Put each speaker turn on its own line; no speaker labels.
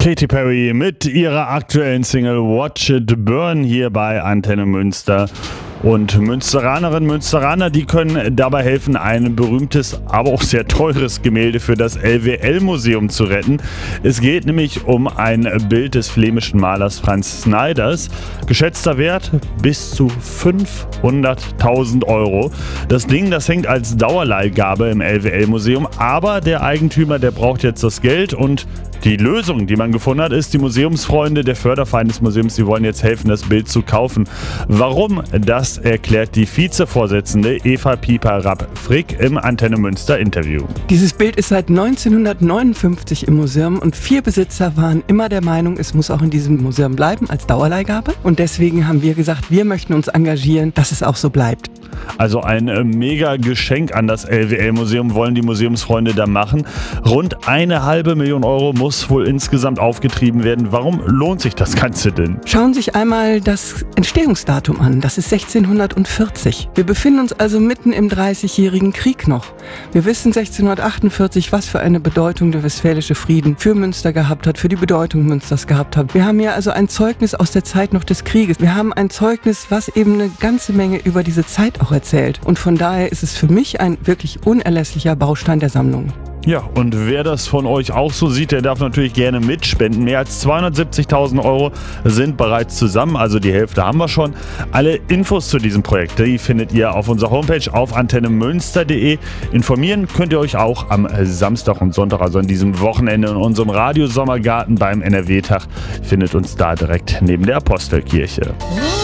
Katy Perry mit ihrer aktuellen Single Watch It Burn hier bei Antenne Münster. Und Münsteranerinnen, Münsteraner, die können dabei helfen, ein berühmtes, aber auch sehr teures Gemälde für das LWL-Museum zu retten. Es geht nämlich um ein Bild des flämischen Malers Frans Snyders. Geschätzter Wert bis zu 500.000 Euro. Das Ding, das hängt als Dauerleihgabe im LWL-Museum, aber der Eigentümer, der braucht jetzt das Geld und die Lösung, die man gefunden hat, ist, die Museumsfreunde, der Förderverein des Museums, die wollen jetzt helfen, das Bild zu kaufen. Warum? Das erklärt die Vizevorsitzende Eva Pieper-Rapp-Frick im Antenne Münster Interview.
Dieses Bild ist seit 1959 im Museum und 4 Besitzer waren immer der Meinung, es muss auch in diesem Museum bleiben als Dauerleihgabe. Und deswegen haben wir gesagt, wir möchten uns engagieren, dass es auch so bleibt.
Also ein mega Geschenk an das LWL-Museum wollen die Museumsfreunde da machen. Rund 1,5 Million Euro muss wohl insgesamt aufgetrieben werden. Warum lohnt sich das Ganze denn?
Schauen Sie sich einmal das Entstehungsdatum an. Das ist 1640. Wir befinden uns also mitten im 30-jährigen Krieg noch. Wir wissen 1648, was für eine Bedeutung der Westfälische Frieden für Münster gehabt hat, für die Bedeutung Münsters gehabt hat. Wir haben hier also ein Zeugnis aus der Zeit noch des Krieges. Wir haben ein Zeugnis, was eben eine ganze Menge über diese Zeit auch erzählt. Und von daher ist es für mich ein wirklich unerlässlicher Baustein der Sammlung.
Ja, und wer das von euch auch so sieht, der darf natürlich gerne mitspenden. Mehr als 270.000 Euro sind bereits zusammen, also die Hälfte haben wir schon. Alle Infos zu diesem Projekt, die findet ihr auf unserer Homepage auf antennemünster.de. Informieren könnt ihr euch auch am Samstag und Sonntag, also an diesem Wochenende in unserem Radiosommergarten beim NRW-Tag. Findet uns da direkt neben der Apostelkirche.